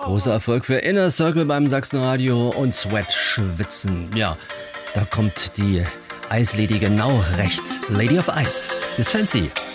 Großer Erfolg für Inner Circle beim Sachsenradio und Sweat schwitzen. Ja, da kommt die Eislady genau recht. Lady of Ice. Ist fancy.